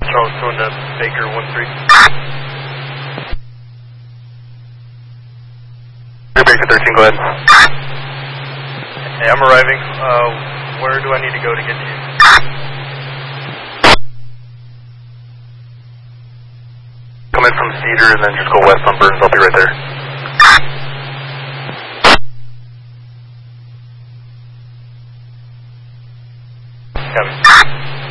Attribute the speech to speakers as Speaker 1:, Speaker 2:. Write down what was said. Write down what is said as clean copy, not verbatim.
Speaker 1: Charles going to Baker 1-3.
Speaker 2: Baker 13, go ahead.
Speaker 1: Hey, I'm arriving. Where do I need to go to get to you?
Speaker 2: Come in from Cedar and then just go west on Burns. I'll be right there.
Speaker 1: Copy.